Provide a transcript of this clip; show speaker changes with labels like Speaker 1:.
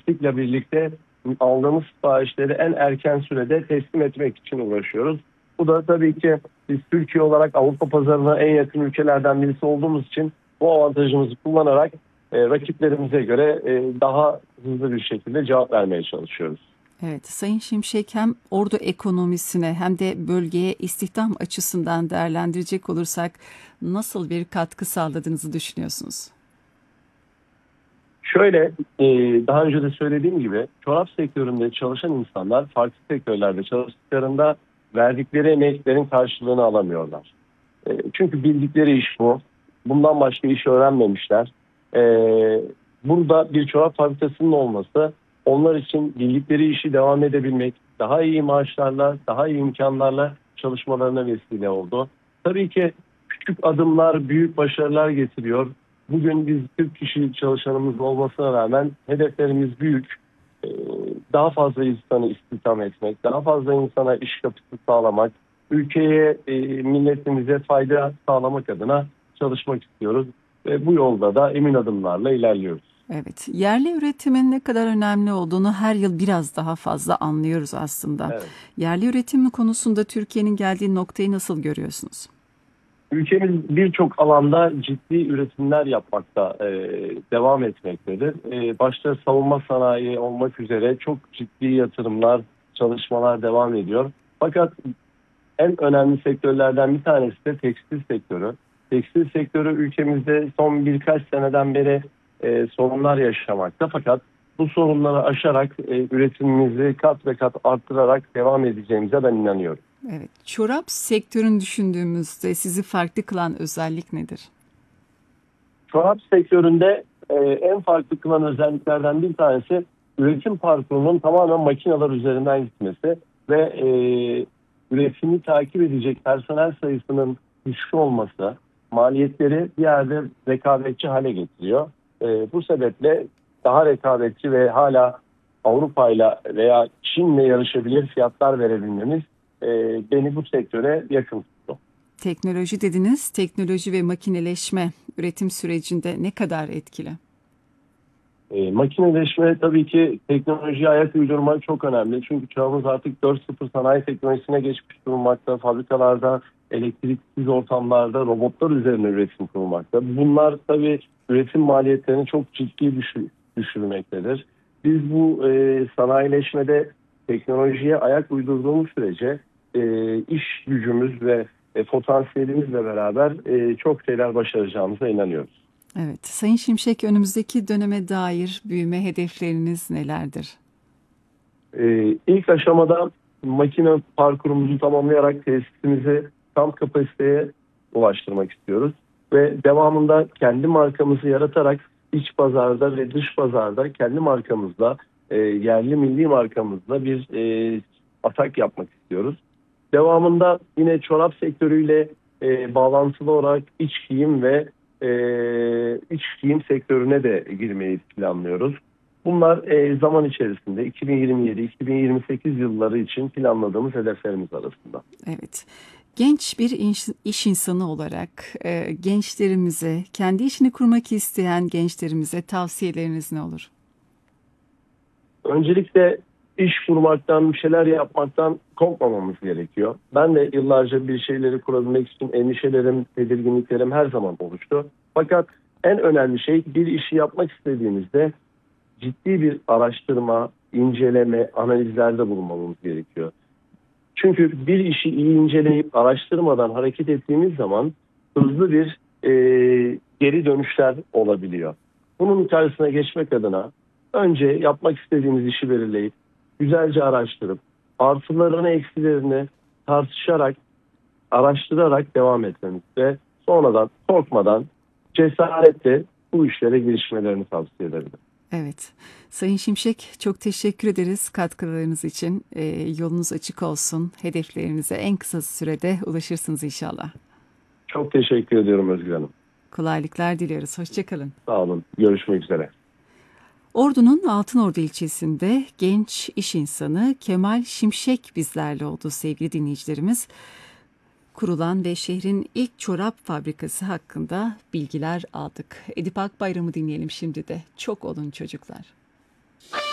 Speaker 1: lojistikle birlikte aldığımız siparişleri en erken sürede teslim etmek için uğraşıyoruz. Bu da tabii ki biz Türkiye olarak Avrupa pazarına en yakın ülkelerden birisi olduğumuz için bu avantajımızı kullanarak rakiplerimize göre daha hızlı bir şekilde cevap vermeye çalışıyoruz.
Speaker 2: Evet, Sayın Şimşek, hem ordu ekonomisine hem de bölgeye istihdam açısından değerlendirecek olursak nasıl bir katkı sağladığınızı düşünüyorsunuz?
Speaker 1: Şöyle, daha önce de söylediğim gibi çorap sektöründe çalışan insanlar farklı sektörlerde çalıştıklarında verdikleri emeklerin karşılığını alamıyorlar. Çünkü bildikleri iş bu. Bundan başka iş öğrenmemişler. E, Burada bir çorap fabrikasının olması onlar için bildikleri işi devam edebilmek, daha iyi maaşlarla, daha iyi imkanlarla çalışmalarına vesile oldu. Tabii ki küçük adımlar büyük başarılar getiriyor. Bugün biz 40 kişi çalışanımız olmasına rağmen hedeflerimiz büyük. Ee, Daha fazla insanı istihdam etmek, daha fazla insana iş kapısı sağlamak, ülkeye, milletimize fayda sağlamak adına çalışmak istiyoruz. Ve bu yolda da emin adımlarla ilerliyoruz.
Speaker 2: Evet, yerli üretimin ne kadar önemli olduğunu her yıl biraz daha fazla anlıyoruz aslında.
Speaker 1: Evet.
Speaker 2: Yerli üretim konusunda Türkiye'nin geldiği noktayı nasıl görüyorsunuz?
Speaker 1: Ülkemiz birçok alanda ciddi üretimler yapmakta devam etmektedir. Başta savunma sanayi olmak üzere çok ciddi yatırımlar, çalışmalar devam ediyor. Fakat en önemli sektörlerden bir tanesi de tekstil sektörü. Tekstil sektörü ülkemizde son birkaç seneden beri sorunlar yaşamakta. Fakat bu sorunları aşarak üretimimizi kat ve kat arttırarak devam edeceğimize ben inanıyorum.
Speaker 2: Evet, çorap sektörünü düşündüğümüzde sizi farklı kılan özellik nedir?
Speaker 1: Çorap sektöründe en farklı kılan özelliklerden bir tanesi üretim parkurunun tamamen makineler üzerinden gitmesi ve üretimi takip edecek personel sayısının düşük olması maliyetleri bir yerde rekabetçi hale getiriyor. Bu sebeple daha rekabetçi ve hala Avrupa'yla veya Çin'le yarışabilir fiyatlar verebilmemiz beni bu sektöre yakın tuttu.
Speaker 2: Teknoloji dediniz, teknoloji ve makineleşme üretim sürecinde ne kadar etkili?
Speaker 1: Makineleşme tabii ki teknolojiye ayak uydurmak çok önemli. Çünkü çağımız artık 4.0 sanayi teknolojisine geçmiş durmakta. Fabrikalarda, elektriksiz ortamlarda robotlar üzerine üretim kurulmakta. Bunlar tabii üretim maliyetlerini çok ciddi düşürmektedir. Biz bu sanayileşmede teknolojiye ayak uydurduğumuz sürece iş gücümüz ve potansiyelimizle beraber çok şeyler başaracağımıza inanıyoruz.
Speaker 2: Evet, Sayın Şimşek, önümüzdeki döneme dair büyüme hedefleriniz nelerdir?
Speaker 1: İlk aşamada makine parkurumuzu tamamlayarak tesisimizi tam kapasiteye ulaştırmak istiyoruz. Ve devamında kendi markamızı yaratarak iç pazarda ve dış pazarda kendi markamızla, yerli milli markamızla bir atak yapmak istiyoruz. Devamında yine çorap sektörüyle bağlantılı olarak iç giyim ve iç giyim sektörüne de girmeyi planlıyoruz. Bunlar zaman içerisinde 2027-2028 yılları için planladığımız hedeflerimiz arasında.
Speaker 2: Evet, genç bir iş insanı olarak gençlerimize, kendi işini kurmak isteyen gençlerimize tavsiyeleriniz ne olur?
Speaker 1: Öncelikle iş kurmaktan, bir şeyler yapmaktan korkmamamız gerekiyor. Ben de yıllarca bir şeyleri kurabilmek için endişelerim, tedirginliklerim her zaman oluştu. Fakat en önemli şey bir işi yapmak istediğimizde ciddi bir araştırma, inceleme, analizlerde bulunmamız gerekiyor. Çünkü bir işi iyi inceleyip araştırmadan hareket ettiğimiz zaman hızlı bir geri dönüşler olabiliyor. Bunun karşısına geçmek adına önce yapmak istediğimiz işi belirleyip güzelce araştırıp artılarını eksilerini tartışarak, araştırarak devam etmemiz ve sonradan korkmadan cesaretle bu işlere girişmelerini tavsiye ederim.
Speaker 2: Evet, Sayın Şimşek, çok teşekkür ederiz katkılarınız için. Yolunuz açık olsun. Hedeflerinize en kısa sürede ulaşırsınız inşallah.
Speaker 1: Çok teşekkür ediyorum Özgür Hanım.
Speaker 2: Kolaylıklar diliyoruz. Hoşçakalın.
Speaker 1: Sağ olun. Görüşmek üzere.
Speaker 2: Ordu'nun Altınordu ilçesinde genç iş insanı Kemal Şimşek bizlerle oldu sevgili dinleyicilerimiz. Kurulan ve şehrin ilk çorap fabrikası hakkında bilgiler aldık. Edip Akbayram'ı dinleyelim şimdi de. Çok olun çocuklar.